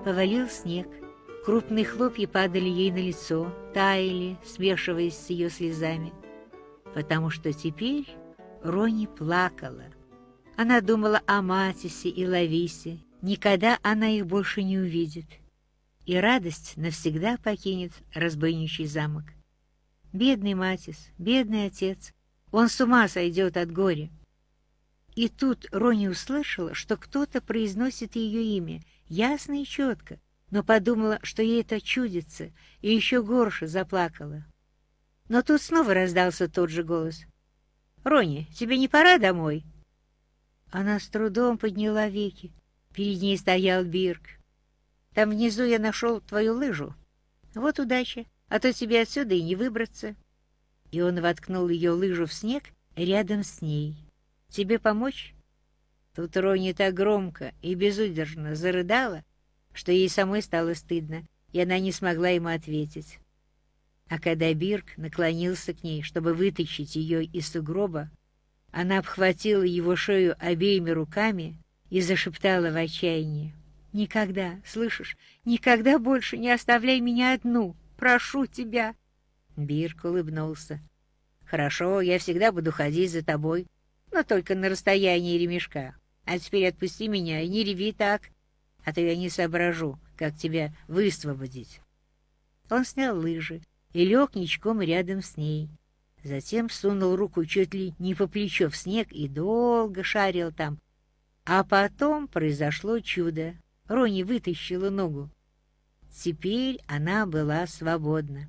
Повалил снег. Крупные хлопья падали ей на лицо, таяли, смешиваясь с ее слезами. Потому что теперь Рони плакала. Она думала о Матисе и Лависе. Никогда она их больше не увидит. И радость навсегда покинет разбойничий замок. Бедный Матис, бедный отец. Он с ума сойдет от горя. И тут Рони услышала, что кто-то произносит ее имя, ясно и четко, но подумала, что ей это чудится, и еще горше заплакала. Но тут снова раздался тот же голос. «Рони, тебе не пора домой?» Она с трудом подняла веки. Перед ней стоял Бирк. «Там внизу я нашел твою лыжу. Вот удача, а то тебе отсюда и не выбраться». И он воткнул ее лыжу в снег рядом с ней. «Тебе помочь?» Тут Рони так громко и безудержно зарыдала, что ей самой стало стыдно, и она не смогла ему ответить. А когда Бирк наклонился к ней, чтобы вытащить ее из сугроба, она обхватила его шею обеими руками и зашептала в отчаянии: «Никогда, слышишь, никогда больше не оставляй меня одну, прошу тебя!» Бирк улыбнулся. «Хорошо, я всегда буду ходить за тобой, но только на расстоянии ремешка. А теперь отпусти меня и не реви так, а то я не соображу, как тебя высвободить». Он снял лыжи и лег ничком рядом с ней. Затем сунул руку чуть ли не по плечо в снег и долго шарил там. А потом произошло чудо. Рони вытащила ногу. Теперь она была свободна.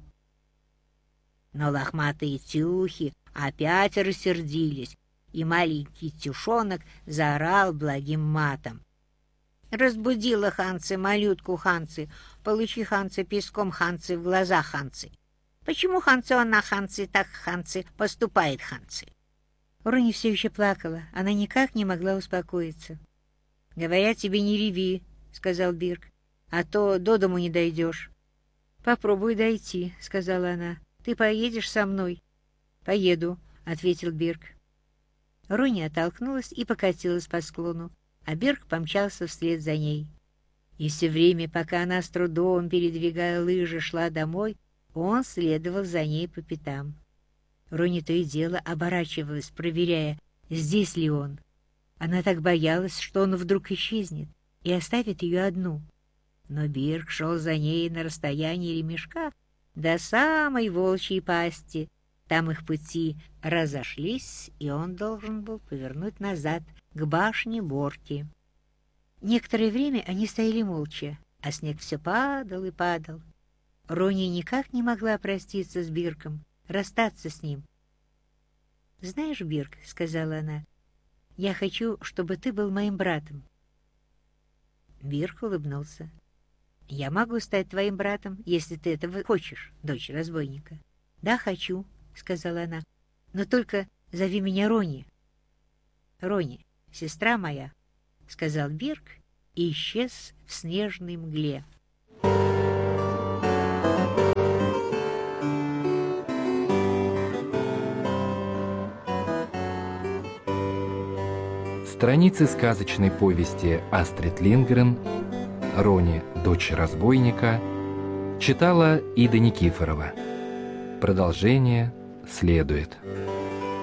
Но лохматые тюхи опять рассердились, и маленький тюшонок заорал благим матом. «Разбудила Ханцы малютку Ханцы, получи Ханцы песком Ханцы в глаза Ханцы. Почему Ханцы она Ханцы, так Ханцы поступает Ханцы?» Рони все еще плакала, она никак не могла успокоиться. «Говорят, тебе не реви», — сказал Бирк, — «а то до дому не дойдешь». «Попробуй дойти», — сказала она. «Ты поедешь со мной?» «Поеду», — ответил Бирк. Рони оттолкнулась и покатилась по склону, а Бирк помчался вслед за ней. И все время, пока она с трудом, передвигая лыжи, шла домой, он следовал за ней по пятам. Рони то и дело оборачивалась, проверяя, здесь ли он. Она так боялась, что он вдруг исчезнет и оставит ее одну. Но Бирк шел за ней на расстоянии ремешка до самой волчьей пасти. Там их пути разошлись, и он должен был повернуть назад, к башне Борки. Некоторое время они стояли молча, а снег все падал и падал. Рони никак не могла проститься с Бирком, расстаться с ним. «Знаешь, Бирк, — сказала она, — я хочу, чтобы ты был моим братом». Бирк улыбнулся. «Я могу стать твоим братом, если ты этого хочешь, дочь разбойника». «Да, хочу», — сказала она, — «но только зови меня Рони». «Рони, сестра моя», — сказал Бирк и исчез в снежной мгле. Страницы сказочной повести Астрид Линдгрен «Рони, дочь разбойника» читала Ида Никифорова. Продолжение следует.